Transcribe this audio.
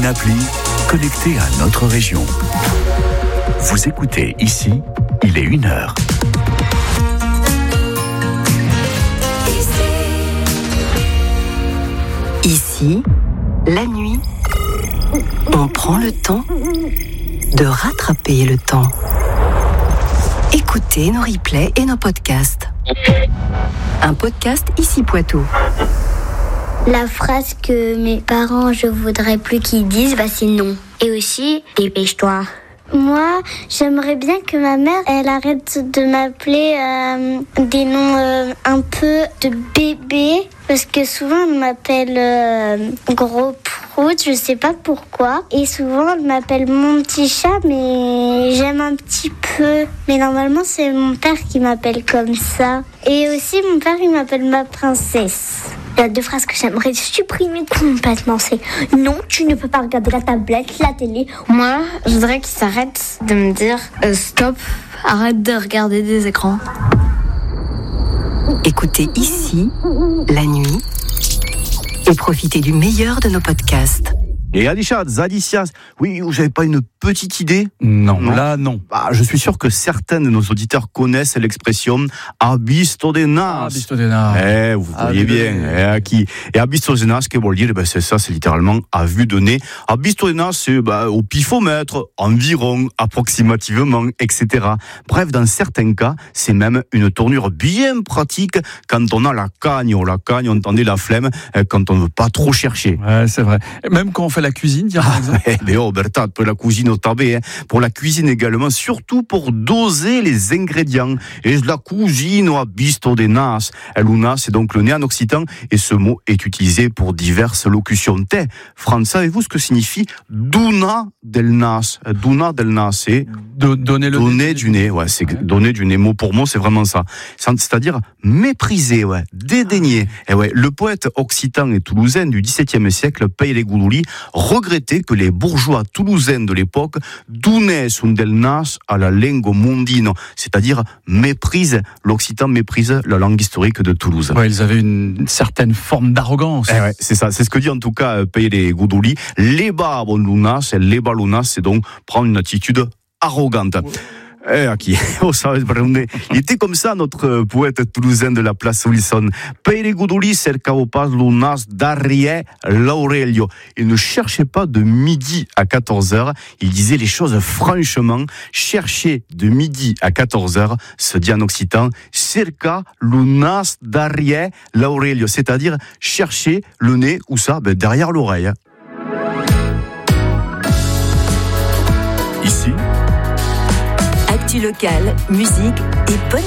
appli connectée à notre région. Vous écoutez ici, il est 1h. Ici, la nuit, on prend le temps de rattraper le temps. Écoutez nos replays et nos podcasts. Un podcast Ici Poitou. La phrase que mes parents, je voudrais plus qu'ils disent, c'est non. Et aussi, dépêche-toi. Moi, j'aimerais bien que ma mère, elle arrête de m'appeler des noms un peu de bébé. Parce que souvent, elle m'appelle gros prout, je sais pas pourquoi. Et souvent, elle m'appelle mon petit chat, mais j'aime un petit peu. Mais normalement, c'est mon père qui m'appelle comme ça. Et aussi, mon père, il m'appelle ma princesse. Il y a 2 phrases que j'aimerais supprimer complètement. C'est non, tu ne peux pas regarder la tablette, la télé. Moi, je voudrais qu'ils s'arrêtent de me dire stop, arrête de regarder des écrans. Écoutez ici, la nuit, et profitez du meilleur de nos podcasts. Et Alisha, Zadicias, oui, vous n'avez pas une petite idée ? Non, là, non. Je suis sûr que certains de nos auditeurs connaissent l'expression « abisto de nas ». Abisto de nas. Vous voyez bien. Et abisto de nas, qu'est-ce que veut dire ? C'est ça, c'est littéralement « à vue de nez ». Abisto de nas, c'est au pifomètre, environ, approximativement, etc. Bref, dans certains cas, c'est même une tournure bien pratique quand on a la cagne, on entendait la flemme, quand on ne veut pas trop chercher. Ouais, c'est vrai. Même quand on fait la cuisine, par exemple. Mais Bertha, pour la cuisine au tabé, pour la cuisine également, surtout pour doser les ingrédients. Et la cuisine au abisto de nas. Luna, c'est donc le nez en occitan, et ce mot est utilisé pour diverses locutions. France, savez-vous ce que signifie duna del nas ? Duna del nas, c'est donner du nez. Ouais, c'est donner du nez. Mot pour mot, c'est vraiment ça. C'est-à-dire mépriser, dédaigner. Et le poète occitan et toulousain du XVIIe siècle, Pere Goudouli, regrettait que les bourgeois toulousains de l'époque donnaient un del nas à la lingua mondino, c'est-à-dire l'occitan méprise la langue historique de Toulouse. Ouais, ils avaient une certaine forme d'arrogance. C'est ça, c'est ce que dit en tout cas Pere Goudouli. Leba lunas, c'est donc prendre une attitude arrogante. Il était comme ça, notre poète toulousain de la place Wilson. Pere Goudouli cercavo pas lunas darie l'Aurelio. Il ne cherchait pas de midi à 14h. Il disait les choses franchement. Chercher de midi à 14h, se dit en occitan, cerca lunas darie l'Aurelio. C'est-à-dire chercher le nez, où ça? Derrière l'oreille. Ici, Actu locale, musique et bonne